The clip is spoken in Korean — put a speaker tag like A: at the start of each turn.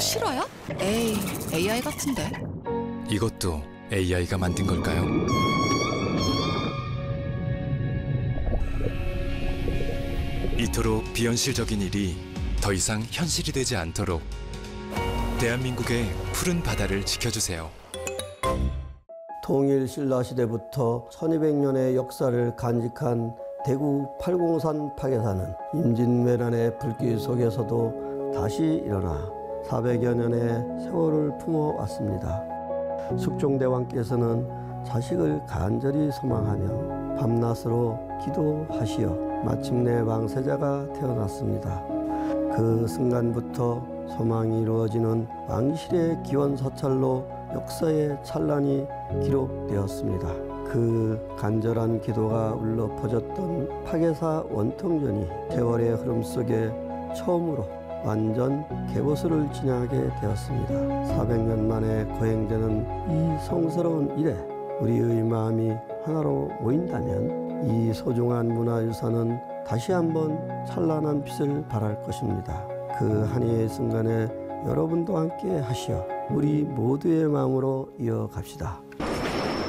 A: 실화야? 에이, AI 같은데.
B: 이것도 AI가 만든 걸까요? 이토록 비현실적인 일이 더 이상 현실이 되지 않도록 대한민국의 푸른 바다를 지켜주세요.
C: 통일 신라시대부터 1200년의 역사를 간직한 대구 팔공산 파괴사는 임진왜란의 불길 속에서도 다시 일어나 400여 년의 세월을 품어왔습니다. 숙종대왕께서는 자식을 간절히 소망하며 밤낮으로 기도하시어 마침내 왕세자가 태어났습니다. 그 순간부터 소망이 이루어지는 왕실의 기원사찰로 역사의 찬란이 기록되었습니다. 그 간절한 기도가 울려 퍼졌던 파괴사 원통전이 세월의 흐름 속에 처음으로 완전 개보수를 지나게 되었습니다. 400년 만에 거행되는 이 성스러운 일에 우리의 마음이 하나로 모인다면 이 소중한 문화유산은 다시 한번 찬란한 빛을 발할 것입니다. 그 한해의 순간에 여러분도 함께 하시어 우리 모두의 마음으로 이어갑시다.